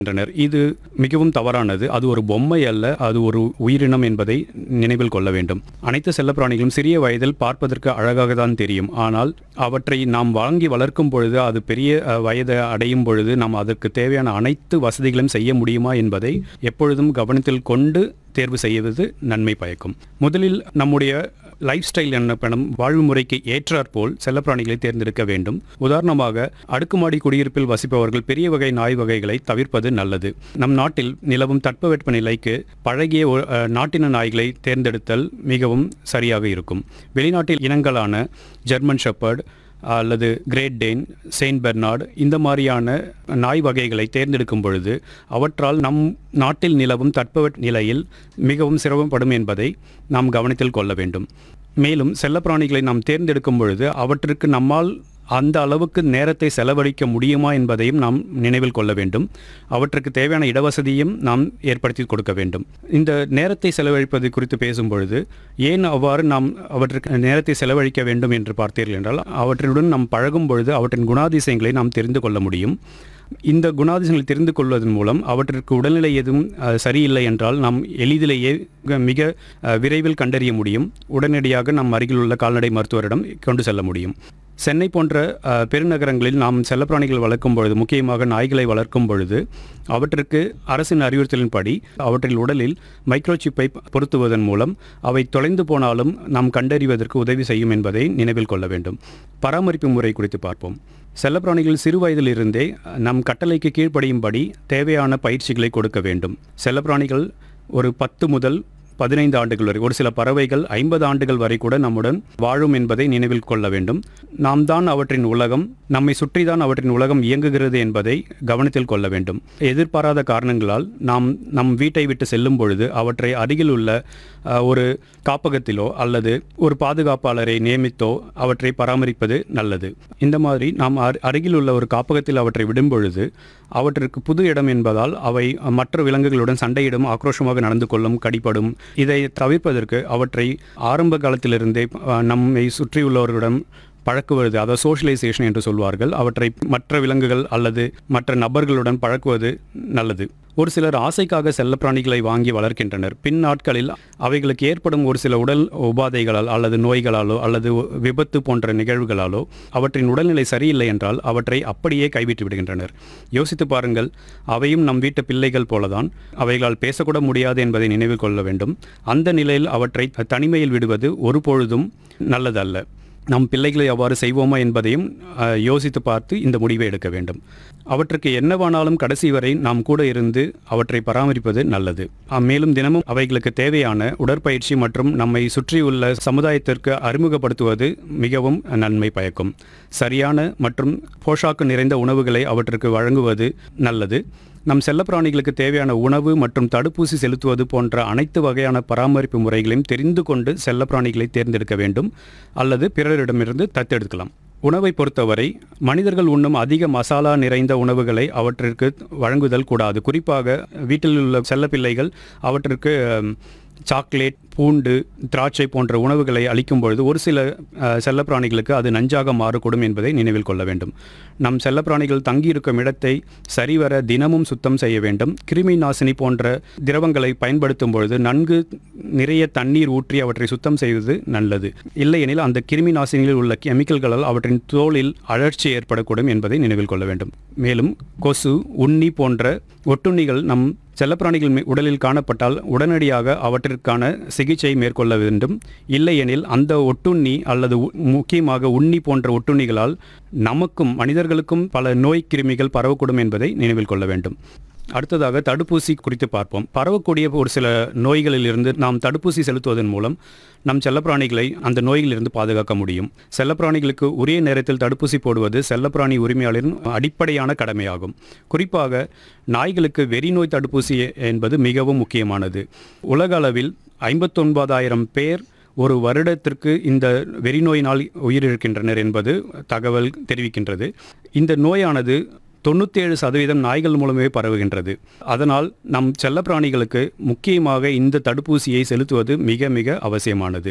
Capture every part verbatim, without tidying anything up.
என்றனர். இது மிகவும் தவறானது. அது ஒரு பொம்மை அல்ல, அது ஒரு உயிரினம் என்பதை நினைவில் கொள்ள வேண்டும். அனைத்து செல்லப்பிராணிகளும் சிறிய வயதில் பார்ப்பதற்கு அழகாக தான் தெரியும். ஆனால் அவற்றை நாம் வாங்கி வளர்க்கும் பொழுது, அது பெரிய அஹ், வயதை அடையும் பொழுது நாம் அதற்கு தேவையான அனைத்து வசதிகளையும் செய்ய முடியுமா என்பதை எப்பொழுதும் கவனத்தில் கொண்டு தேர்வு செய்வது நன்மை பயக்கும். முதலில் நம்முடைய லைஃப் ஸ்டைல் எனப்படும் வாழ்வு முறைக்கு ஏற்றாற்போல் செல்லப்பிராணிகளை தேர்ந்தெடுக்க வேண்டும். உதாரணமாக, அடுக்குமாடி குடியிருப்பில் வசிப்பவர்கள் பெரிய வகை நாய் வகைகளை தவிர்ப்பது நல்லது. நம் நாட்டில் நிலவும் தட்பவெட்ப நிலைக்கு பழகிய ஒரு, அஹ், நாட்டின நாய்களை தேர்ந்தெடுத்தல் மிகவும் சரியாக இருக்கும். வெளிநாட்டில் இனங்களான ஜெர்மன் ஷெப்பர்ட் அல்லது கிரேட் டேன், செயின்ட் பெர்னார்டு இந்த மாதிரியான நாய் வகைகளை தேர்ந்தெடுக்கும் பொழுது அவற்றால் நம் நாட்டில் நிலவும் தட்பவெட்ப நிலையில் மிகவும் சிரமப்படும் என்பதை நாம் கவனத்தில் கொள்ள வேண்டும். மேலும் செல்லப்பிராணிகளை நாம் தேர்ந்தெடுக்கும் பொழுது அவற்றுக்கு நம்மால் அந்த அளவுக்கு நேரத்தை செலவழிக்க முடியுமா என்பதையும் நாம் நினைவில் கொள்ள வேண்டும். அவற்றுக்கு தேவையான இடவசதியும் நாம் ஏற்படுத்தி கொடுக்க வேண்டும். இந்த நேரத்தை செலவழிப்பது குறித்து பேசும் பொழுது ஏன் அவ்வாறு நாம் அவற்றுக்கு நேரத்தை செலவழிக்க வேண்டும் என்று பார்த்தீர்கள் என்றால், அவற்றுடன் நாம் பழகும் பொழுது அவற்றின் குணாதிசயங்களை நாம் தெரிந்து கொள்ள முடியும். இந்த குணாதிசயங்களை தெரிந்து கொள்வதன் மூலம் அவற்றிற்கு உடல்நிலை எதுவும் அஹ், சரியில்லை என்றால் நாம் எளிதிலேயே மிக- மிக அஹ், விரைவில் கண்டறிய முடியும். உடனடியாக நம் அருகில் உள்ள கால்நடை மருத்துவரிடம் கொண்டு செல்ல முடியும். சென்னை போன்ற அஹ், பெருநகரங்களில் நாம் செல்லப்பிராணிகள் வளர்க்கும் பொழுது, முக்கியமாக நாய்களை வளர்க்கும் பொழுது அவற்றுக்கு அரசின் அறிவுறுத்தலின்படி அவற்றின் உடலில் மைக்ரோசிப்பை பொருத்துவதன் மூலம் அவை தொலைந்து போனாலும் நாம் கண்டறிவதற்கு உதவி செய்யும் என்பதை நினைவில் கொள்ள வேண்டும். பராமரிப்பு முறை குறித்து பார்ப்போம். செல்லப்பிராணிகள் சிறு வயதிலிருந்தே நம் கட்டளைக்கு கீழ்ப்படியும்படி தேவையான பயிற்சிகளை கொடுக்க வேண்டும். செல்லப்பிராணிகள் ஒரு பத்து முதல் பதினைந்து ஆண்டுகள் வரை, ஒரு சில பறவைகள் ஐம்பது ஆண்டுகள் வரை கூட நம்முடன் வாழும் என்பதை நினைவில் கொள்ள வேண்டும். நாம் தான் அவற்றின் உலகம், நம்மை சுற்றி தான் அவற்றின் உலகம் இயங்குகிறது என்பதை கவனத்தில் கொள்ள வேண்டும். எதிர்பாராத காரணங்களால் நாம் நம் வீட்டை விட்டு செல்லும் பொழுது அவற்றை அருகில் உள்ள அஹ், ஒரு காப்பகத்திலோ அல்லது ஒரு பாதுகாப்பாளரை நியமித்தோ அவற்றை பராமரிப்பது நல்லது. இந்த மாதிரி நாம் அரு- அருகில் உள்ள ஒரு காப்பகத்தில் அவற்றை விடும் பொழுது அவற்றிற்கு புது இடம் என்பதால் அவை மற்ற விலங்குகளுடன் சண்டையிடும், ஆக்ரோஷமாக நடந்து கொள்ளும், கடிப்படும். இதை தவிர்ப்பதற்கு அவற்றை ஆரம்ப காலத்திலிருந்தே அஹ், நம்மை சுற்றியுள்ளவர்களிடம் பழக்குவது, அதாவது சோஷியலைசேஷன் என்று சொல்வார்கள். அவற்றை மற்ற விலங்குகள் அல்லது மற்ற நபர்களுடன் பழக்குவது நல்லது. ஒரு சிலர் ஆசைக்காக செல்லப்பிராணிகளை வாங்கி வளர்க்கின்றனர். பின் நாட்களில் அவைகளுக்கு ஏற்படும் ஒரு சில உடல் உபாதைகளால் அல்லது நோய்களாலோ அல்லது விபத்து போன்ற நிகழ்வுகளாலோ அவற்றின் உடல்நிலை சரியில்லை என்றால் அவற்றை அப்படியே கைவிட்டு விடுகின்றனர். யோசித்து பாருங்கள், அவையும் நம் வீட்டு பிள்ளைகள் போலதான். அவைகளால் பேசக்கூட முடியாது என்பதை நினைவில் கொள்ள வேண்டும். அந்த நிலையில் அவற்றை தனிமையில் விடுவது ஒருபொழுதும் நல்லதல்ல. நம் பிள்ளைகளை அவ்வாறு செய்வோமா என்பதையும் அஹ், யோசித்து பார்த்து இந்த முடிவை எடுக்க வேண்டும். அவற்றுக்கு என்னவானாலும் கடைசி வரை நாம் கூட இருந்து அவற்றை பராமரிப்பது நல்லது. அஹ், மேலும் தினமும் அவைகளுக்கு தேவையான உடற்பயிற்சி மற்றும் நம்மை சுற்றியுள்ள சமுதாயத்திற்கு அறிமுகப்படுத்துவது மிகவும் நன்மை பயக்கும். சரியான மற்றும் போஷாக்கு நிறைந்த உணவுகளை அவற்றுக்கு வழங்குவது நல்லது. நம் செல்லப்பிராணிகளுக்கு தேவையான உணவு மற்றும் தடுப்பூசி செலுத்துவது போன்ற அனைத்து வகையான பராமரிப்பு முறைகளையும் தெரிந்து கொண்டு செல்லப்பிராணிகளை தேர்ந்தெடுக்க வேண்டும் அல்லது பிறரிடமிருந்து தத்தெடுக்கலாம். உணவை பொறுத்தவரை மனிதர்கள் உண்ணும் அதிக மசாலா நிறைந்த உணவுகளை அவற்றிற்கு வழங்குதல் கூடாது. குறிப்பாக வீட்டில் உள்ள செல்லப்பிள்ளைகள் அவற்றிற்கு அம், சாக்லேட், பூண்டு, திராட்சை போன்ற உணவுகளை அளிக்கும் பொழுது ஒரு சில அஹ், செல்லப்பிராணிகளுக்கு அது நஞ்சாக மாறக்கூடும் என்பதை நினைவில் கொள்ள வேண்டும். நம் செல்லப்பிராணிகள் தங்கியிருக்கும் இடத்தை சரிவர தினமும் சுத்தம் செய்ய வேண்டும். கிருமி நாசினி போன்ற திரவங்களை பயன்படுத்தும் பொழுது நன்கு நிறைய தண்ணீர் ஊற்றி அவற்றை சுத்தம் செய்வது நல்லது. இல்லையெனில் அந்த கிருமி நாசினியில் உள்ள கெமிக்கல்களால் அவற்றின் தோலில் அழற்சி ஏற்படக்கூடும் என்பதை நினைவில் கொள்ள வேண்டும். மேலும் கொசு, உண்ணி போன்ற ஒட்டுண்ணிகள் நம் செல்லப்பிராணிகள் மே- உடலில் காணப்பட்டால் உடனடியாக அவற்றிற்கான சிகிச்சை மேற்கொள்ள வேண்டும். இல்லையெனில் அந்த ஒட்டுண்ணி அல்லது உ- முக்கியமாக உண்ணி போன்ற ஒட்டுண்ணிகளால் நமக்கும் மனிதர்களுக்கும் பல நோய் கிருமிகள் பரவக்கூடும் என்பதை நினைவில் கொள்ள வேண்டும். அடுத்ததாக தடுப்பூசி குறித்து பார்ப்போம். பரவக்கூடிய ஒரு சில நோய்களிலிருந்து நாம் தடுப்பூசி செலுத்துவதன் மூலம் நம் செல்லப்பிராணிகளை அந்த நோய்களிலிருந்து பாதுகாக்க முடியும். செல்லப்பிராணிகளுக்கு உரிய நேரத்தில் தடுப்பூசி போடுவது செல்லப்பிராணி உரிமையாளரின் அடிப்படையான கடமையாகும். குறிப்பாக நாய்களுக்கு வெறிநோய் தடுப்பூசி என்பது மிகவும் முக்கியமானது. உலக அளவில் ஐம்பத்தொன்பதாயிரம் பேர் ஒரு வருடத்திற்கு இந்த வெறிநோயினால் உயிரிழக்கின்றனர் என்பது தகவல் தெரிவிக்கின்றது. இந்த நோயானது தொண்ணூற்றி ஏழு சதவீதம் நாய்கள் மூலமே பரவுகின்றது. அதனால் நம் செல்லப்பிராணிகளுக்கு முக்கியமாக இந்த தடுப்பூசியை செலுத்துவது மிக மிக அவசியமானது.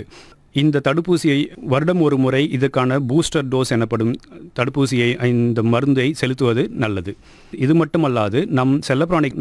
இந்த தடுப்பூசியை வருடம் ஒரு முறை இதற்கான பூஸ்டர் டோஸ் எனப்படும் தடுப்பூசியை இந்த மருந்தை செலுத்துவது நல்லது. இது மட்டுமல்லாது நம் செல்லப்பிராணி